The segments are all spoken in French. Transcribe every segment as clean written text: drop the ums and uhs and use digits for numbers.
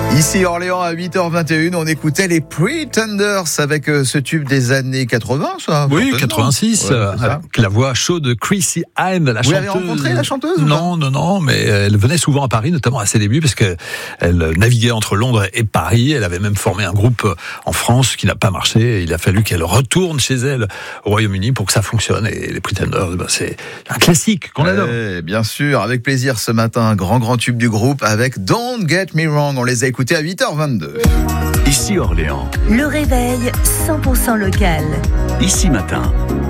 Ici Orléans à 8h21, on écoutait les Pretenders avec ce tube des années 80, ça. Oui, 86, avec la voix chaude de Chrissy Hynde, la chanteuse. Vous l'avez rencontrée, la chanteuse? Non, mais elle venait souvent à Paris, notamment à ses débuts, parce qu'elle naviguait entre Londres et Paris. Elle avait même formé un groupe en France qui n'a pas marché. Il a fallu qu'elle retourne chez elle au Royaume-Uni pour que ça fonctionne. Et les Pretenders, c'est un classique qu'on adore. Bien sûr, avec plaisir ce matin, un grand tube du groupe avec Don't Get Me Wrong. On les a écoutés à 8h22. Ici Orléans. Le réveil 100% local. Ici matin.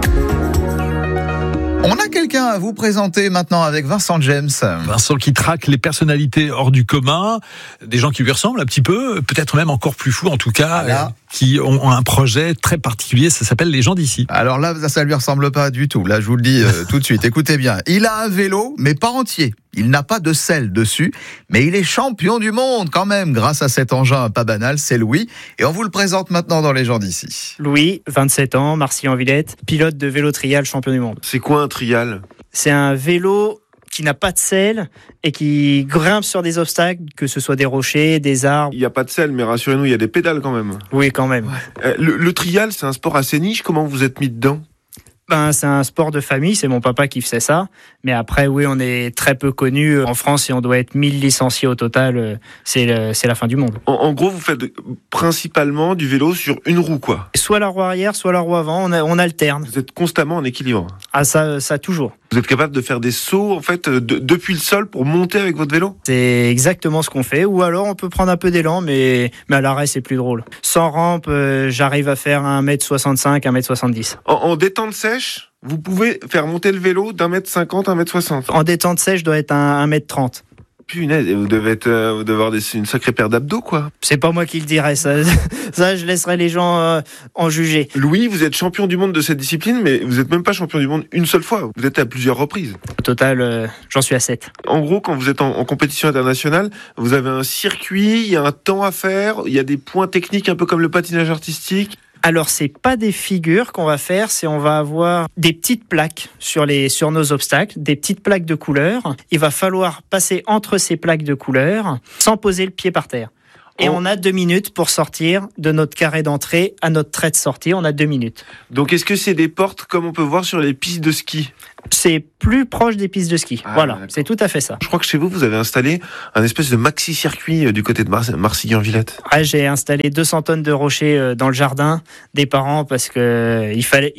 On a quelqu'un à vous présenter maintenant avec Vincent James. Vincent qui traque les personnalités hors du commun, des gens qui lui ressemblent un petit peu, peut-être même encore plus fous en tout cas, qui ont un projet très particulier, ça s'appelle Les gens d'ici. Alors là, ça lui ressemble pas du tout. Là, je vous le dis tout de suite. Écoutez bien, il a un vélo, mais pas entier. Il n'a pas de selle dessus, mais il est champion du monde quand même, grâce à cet engin pas banal, c'est Louis. Et on vous le présente maintenant dans Les gens d'ici. Louis, 27 ans, Marcilly-en-Villette, pilote de vélo trial champion du monde. C'est quoi un trial ? C'est un vélo qui n'a pas de selle et qui grimpe sur des obstacles, que ce soit des rochers, des arbres. Il n'y a pas de selle, mais rassurez-nous, il y a des pédales quand même. Oui, quand même. Le trial, c'est un sport assez niche, comment vous êtes mis dedans ? C'est un sport de famille, c'est mon papa qui faisait ça. Mais après, oui, on est très peu connu en France et on doit être 1000 licenciés au total. C'est la fin du monde. En gros, vous faites principalement du vélo sur une roue, quoi. Soit la roue arrière, soit la roue avant, on alterne. Vous êtes constamment en équilibre. Ah, ça toujours. Vous êtes capable de faire des sauts, en fait, depuis le sol pour monter avec votre vélo ? C'est exactement ce qu'on fait. Ou alors, on peut prendre un peu d'élan, mais à l'arrêt, c'est plus drôle. Sans rampe, j'arrive à faire 1m65, 1m70. En détente sèche, vous pouvez faire monter le vélo d'1m50, 1m60. En détente sèche, je dois être à 1m30. Punaise, vous devez avoir une sacrée paire d'abdos, quoi. C'est pas moi qui le dirais, ça. Ça, je laisserai les gens en juger. Louis, vous êtes champion du monde de cette discipline, mais vous êtes même pas champion du monde une seule fois. Vous êtes à plusieurs reprises. Au total, j'en suis à 7. En gros, quand vous êtes en compétition internationale, vous avez un circuit, il y a un temps à faire, il y a des points techniques un peu comme le patinage artistique. Alors, c'est pas des figures qu'on va faire, c'est on va avoir des petites plaques sur nos obstacles, des petites plaques de couleur. Il va falloir passer entre ces plaques de couleur sans poser le pied par terre. Et on a 2 minutes pour sortir de notre carré d'entrée à notre trait de sortie. On a 2 minutes. Donc, est-ce que c'est des portes comme on peut voir sur les pistes de ski ? C'est plus proche des pistes de ski. Voilà, d'accord. C'est tout à fait ça. Je crois que chez vous, vous avez installé un espèce de maxi-circuit du côté de Marcilly-en-Villette. Ouais, j'ai installé 200 tonnes de rochers dans le jardin des parents parce que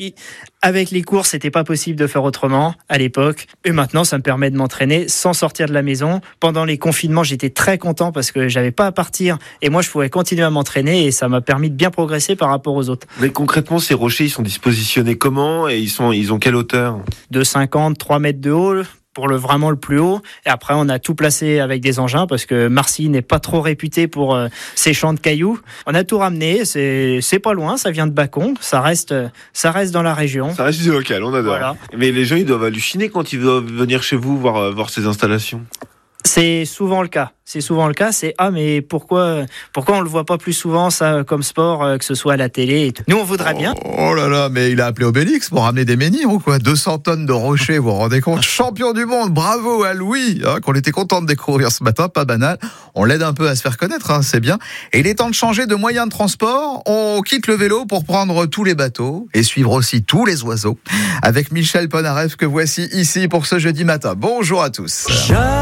avec les courses, c'était pas possible de faire autrement à l'époque. Et maintenant, ça me permet de m'entraîner sans sortir de la maison. Pendant les confinements, j'étais très content parce que j'avais pas à partir et moi, je pouvais continuer à m'entraîner et ça m'a permis de bien progresser par rapport aux autres. Mais concrètement, ces rochers, ils sont dispositionnés comment et ils ont quelle hauteur ? 2,50, 3 mètres de haut pour vraiment le plus haut. Et après, on a tout placé avec des engins parce que Marcilly n'est pas trop réputé pour ses champs de cailloux. On a tout ramené. C'est pas loin. Ça vient de Bacon. Ça reste dans la région. Ça reste du local. On adore. Voilà. Mais les gens, ils doivent halluciner quand ils doivent venir chez vous voir ces installations. C'est souvent le cas. C'est mais pourquoi on le voit pas plus souvent ça comme sport, que ce soit à la télé et tout. Nous on voudrait bien. Oh là là, mais il a appelé Obélix pour ramener des menhirs ou quoi ? 200 tonnes de rochers, vous vous rendez compte ? Champion du monde, bravo à Louis, qu'on était content de découvrir ce matin, pas banal. On l'aide un peu à se faire connaître, c'est bien. Et il est temps de changer de moyen de transport. On quitte le vélo pour prendre tous les bateaux et suivre aussi tous les oiseaux. Avec Michel Polnareff que voici ici pour ce jeudi matin. Bonjour à tous.